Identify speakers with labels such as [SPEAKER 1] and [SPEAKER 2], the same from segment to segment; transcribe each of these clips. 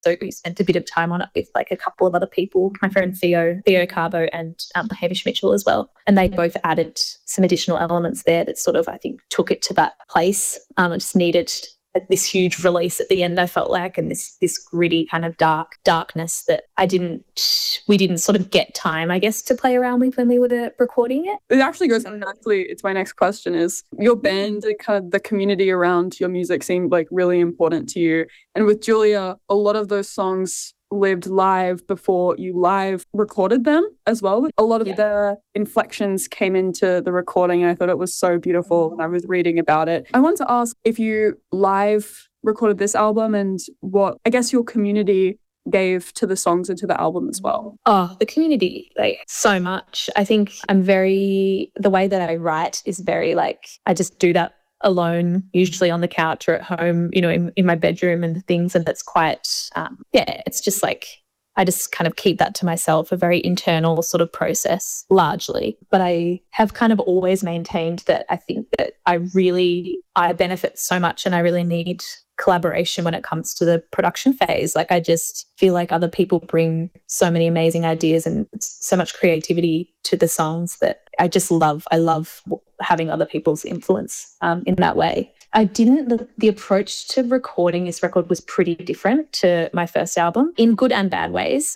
[SPEAKER 1] So we spent a bit of time on it with like a couple of other people, my friend Theo Carbo and Hamish Mitchell as well. And they both added some additional elements there that sort of, I think, took it to that place. I just needed this huge release at the end, I felt like, and this gritty kind of darkness that we didn't sort of get time, I guess, to play around with when we were recording it.
[SPEAKER 2] It actually goes on naturally. It's my next question is your band and kind of the community around your music seemed like really important to you. And with Julia, a lot of those songs lived live before you live recorded them as well. A lot of the inflections came into the recording. I thought it was so beautiful when I was reading about it. I want to ask if you live recorded this album and what, I guess, your community gave to the songs and to the album as well.
[SPEAKER 1] Oh, the community, like so much. I think the way that I write is very like, I just do that alone, usually on the couch or at home, you know, in my bedroom and things. And that's quite, it's just like, I just kind of keep that to myself, a very internal sort of process largely. But I have kind of always maintained that I think that I benefit so much and I really need collaboration when it comes to the production phase. Like I just feel like other people bring so many amazing ideas and so much creativity to the songs that I love having other people's influence in that way. The approach to recording this record was pretty different to my first album in good and bad ways.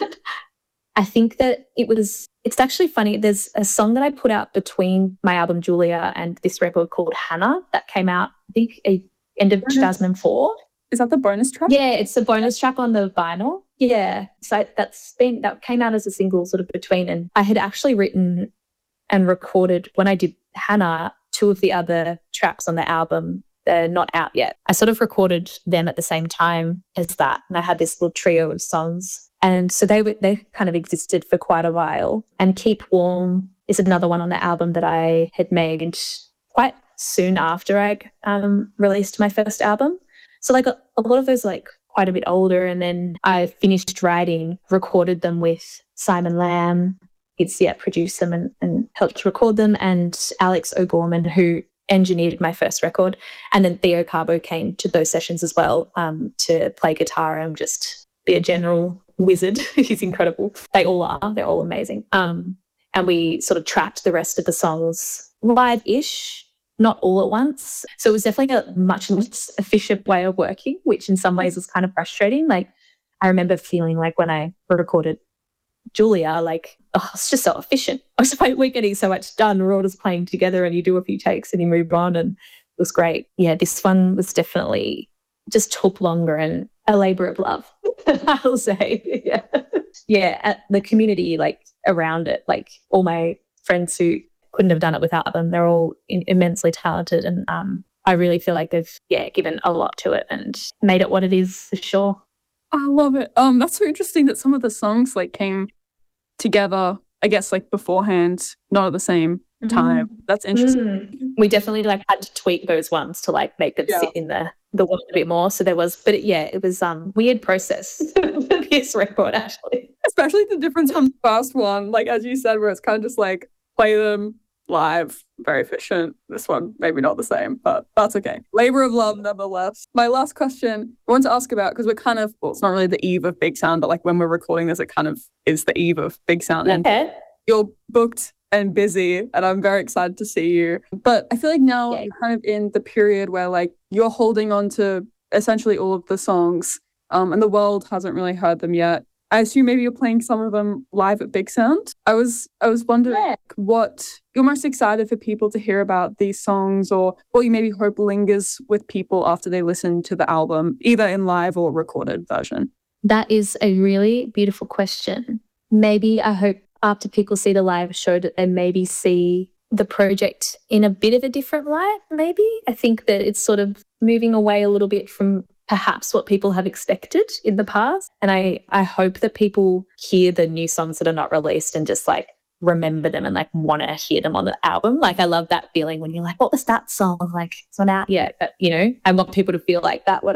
[SPEAKER 1] I think that it's actually funny. There's a song that I put out between my album Julia and this record called Hannah that came out, I think, end of 2004.
[SPEAKER 2] Is that the bonus track?
[SPEAKER 1] Yeah, it's the bonus track on the vinyl. Yeah. So that came out as a single sort of between, and I had actually written and recorded when I did Hannah, 2 of the other tracks on the album. They're not out yet. I sort of recorded them at the same time as that. And I had this little trio of songs. And so they kind of existed for quite a while. And Keep Warm is another one on the album that I had made quite soon after I released my first album. So like a lot of those like quite a bit older. And then I finished writing, recorded them with Simon Lamb. He's produced them and helped record them, and Alex O'Gorman, who engineered my first record. And then Theo Carbo came to those sessions as well to play guitar and just be a general wizard. He's incredible. They all are. They're all amazing. And we sort of tracked the rest of the songs live-ish, not all at once. So it was definitely a much less efficient way of working, which in some ways was kind of frustrating. Like I remember feeling like when I recorded Julia, like, oh, it's just so efficient. I was like, we're getting so much done. We're all just playing together and you do a few takes and you move on, and it was great. Yeah, this one was definitely just took longer and a labour of love, I'll say. Yeah. Yeah, the community like around it, like all my friends who couldn't have done it without them, they're all immensely talented, and I really feel like they've given a lot to it and made it what it is for sure.
[SPEAKER 2] I love it. That's so interesting that some of the songs like came together, I guess, like beforehand, not at the same time. That's interesting.
[SPEAKER 1] We definitely like had to tweak those ones to like make them sit in the world a bit more. So there was, but it was weird process for this record actually.
[SPEAKER 2] Especially the difference from the first one, like as you said, where it's kind of just like play them live, very efficient. This one, maybe not the same, but that's okay. Labour of love, nonetheless. My last question I want to ask about, because we're kind of, well, it's not really the eve of Big Sound, but like when we're recording this, it kind of is the eve of Big Sound. And you're booked and busy, and I'm very excited to see you. But I feel like now you're kind of in the period where like you're holding on to essentially all of the songs, and the world hasn't really heard them yet. I assume maybe you're playing some of them live at Big Sound. I was wondering what you're most excited for people to hear about these songs, or what you maybe hope lingers with people after they listen to the album, either in live or recorded version.
[SPEAKER 1] That is a really beautiful question. Maybe I hope after people see the live show that they maybe see the project in a bit of a different light, maybe. I think that it's sort of moving away a little bit from perhaps what people have expected in the past. And I hope that people hear the new songs that are not released and just like remember them and like want to hear them on the album. Like I love that feeling when you're like, what was that song? Like it's not out yet. But I want people to feel like that when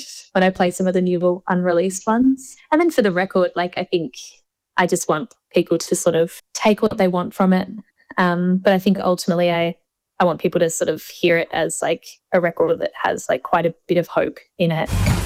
[SPEAKER 1] I play some of the new unreleased ones. And then for the record, like I think I just want people to sort of take what they want from it. But I think ultimately I want people to sort of hear it as like a record that has like quite a bit of hope in it.